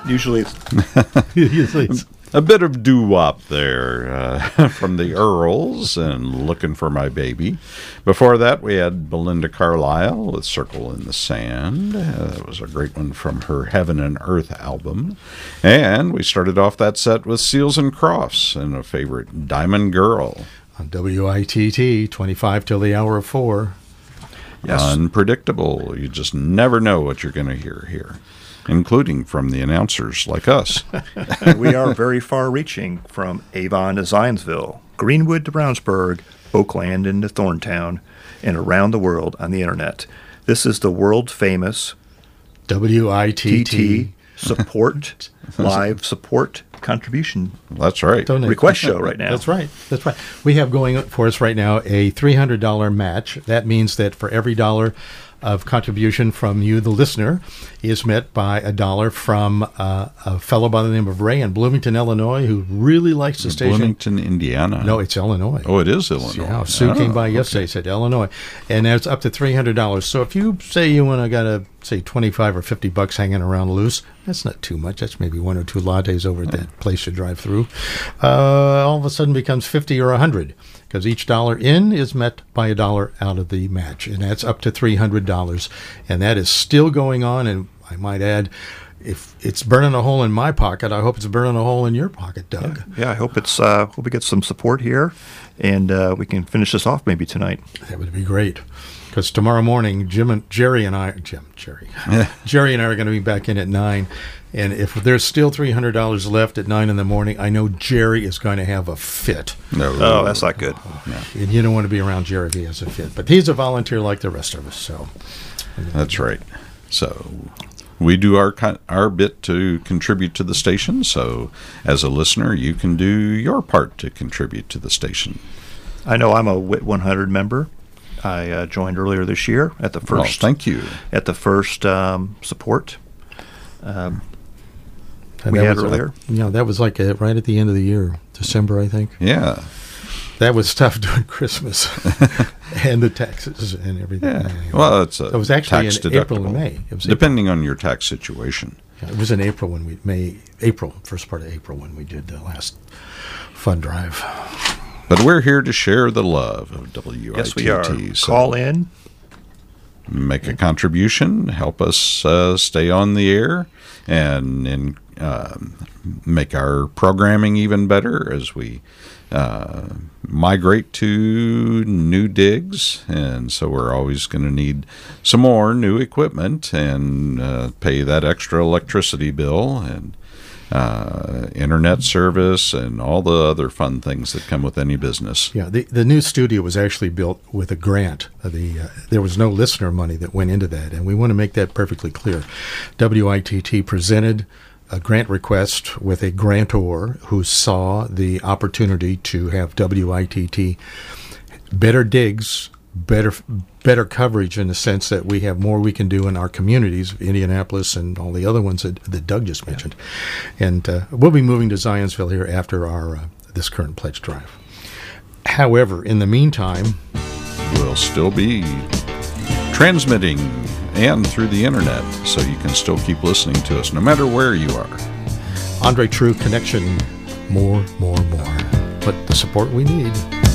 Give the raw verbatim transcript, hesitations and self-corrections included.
Usually it's... Usually it's a bit of doo-wop there uh, from the Earls and Looking for My Baby. Before that, we had Belinda Carlisle with Circle in the Sand. Uh, that was a great one from her Heaven and Earth album. And we started off that set with Seals and Crofts and a favorite, Diamond Girl. On W I T T, twenty-five till the hour of four. Yes. Unpredictable. You just never know what you're going to hear here, including from the announcers like us. We are very far-reaching, from Avon to Zionsville, Greenwood to Brownsburg, Oakland into Thorntown, and around the world on the Internet. This is the world-famous W I T T T T support, live support contribution. That's right. Donate. Request show right now. That's right. That's right. We have going for us right now a three hundred dollars match. That means that for every dollar of contribution from you, the listener, is met by a dollar from uh, a fellow by the name of Ray in Bloomington, Illinois, who really likes the station. Bloomington, Indiana. No, it's Illinois. Oh, it is Illinois. Yeah, Sue oh, came by yesterday, okay. said Illinois, and that's up to three hundred dollars. So if you say you want to got a say twenty-five or fifty bucks hanging around loose, that's not too much. That's maybe one or two lattes over at that place you drive through. Uh, all of a sudden becomes fifty or a hundred, because each dollar in is met by a dollar out of the match, and that's up to three hundred dollars, and that is still going on. And I might add, if it's burning a hole in my pocket, I hope it's burning a hole in your pocket, Doug. Yeah, yeah I hope it's. Uh, hope we get some support here, and uh, we can finish this off maybe tonight. That would be great. Because tomorrow morning, Jim and Jerry and I, Jim, Jerry, Jerry and I are going to be back in at nine. And if there's still three hundred dollars left at nine in the morning, I know Jerry is going to have a fit. No, oh, that's not good. No. And you don't want to be around Jerry if he has a fit. But he's a volunteer like the rest of us. So that's right. So we do our our bit to contribute to the station. So as a listener, you can do your part to contribute to the station. I know I'm a W I T one hundred member. I uh, joined earlier this year at the first. Well, thank you. At the first um, support um, and we had was, earlier. Uh, you know, that was like uh, right at the end of the year, December, I think. Yeah. That was tough during Christmas and the taxes and everything. Yeah. Anyway. Well, it's a it was actually tax in deductible. April and May. It was depending April. on your tax situation. Yeah, it was in April when we May April first part of April when we did the last fund drive. But we're here to share the love of W I T T. Yes, we are. So call in. Make a contribution. Help us uh, stay on the air and, and uh, make our programming even better as we uh, migrate to new digs. And so we're always going to need some more new equipment and uh, pay that extra electricity bill and uh, internet service and all the other fun things that come with any business. Yeah, the the new studio was actually built with a grant. The uh, there was no listener money that went into that, and we want to make that perfectly clear. W I T T presented a grant request with a grantor who saw the opportunity to have W I T T better digs, better better coverage in the sense that we have more we can do in our communities, Indianapolis and all the other ones that, that Doug just mentioned. Yeah. And uh, we'll be moving to Zionsville here after our uh, this current pledge drive. However, in the meantime, we'll still be transmitting and through the internet, so you can still keep listening to us no matter where you are. Andre True Connection, more, more, more. But the support we need.